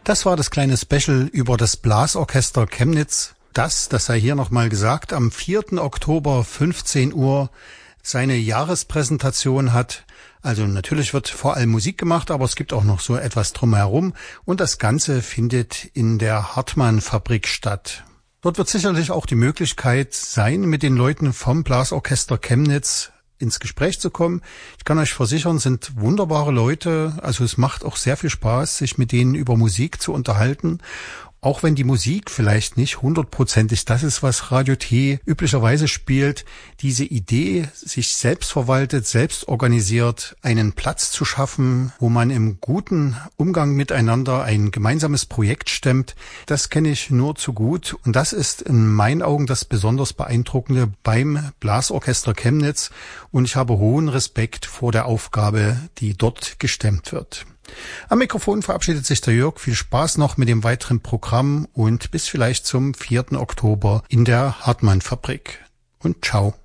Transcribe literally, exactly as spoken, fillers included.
Das war das kleine Special über das Blasorchester Chemnitz, das, das sei hier nochmal gesagt, am vierten Oktober fünfzehn Uhr seine Jahrespräsentation hat. Also natürlich wird vor allem Musik gemacht, aber es gibt auch noch so etwas drumherum und das Ganze findet in der Hartmann-Fabrik statt. Dort wird sicherlich auch die Möglichkeit sein, mit den Leuten vom Blasorchester Chemnitz ins Gespräch zu kommen. Ich kann euch versichern, sind wunderbare Leute. Also es macht auch sehr viel Spaß, sich mit denen über Musik zu unterhalten. Auch wenn die Musik vielleicht nicht hundertprozentig das ist, was Radio T üblicherweise spielt, diese Idee, sich selbst verwaltet, selbst organisiert, einen Platz zu schaffen, wo man im guten Umgang miteinander ein gemeinsames Projekt stemmt, das kenne ich nur zu gut. Und das ist in meinen Augen das besonders Beeindruckende beim Blasorchester Chemnitz. Und ich habe hohen Respekt vor der Aufgabe, die dort gestemmt wird. Am Mikrofon verabschiedet sich der Jörg. Viel Spaß noch mit dem weiteren Programm und bis vielleicht zum vierten Oktober in der Hartmann-Fabrik. Und ciao.